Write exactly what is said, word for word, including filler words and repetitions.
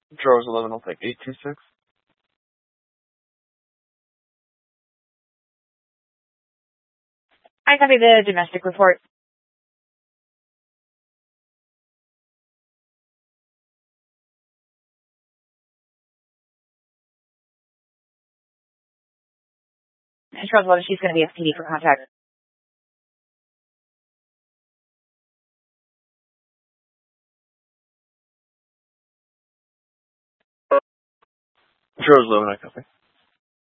Drawers eleven, I'll take eight two six. I copy the domestic report. Charles Water, she's going to be S P D for contact. Drawers eleven, I copy.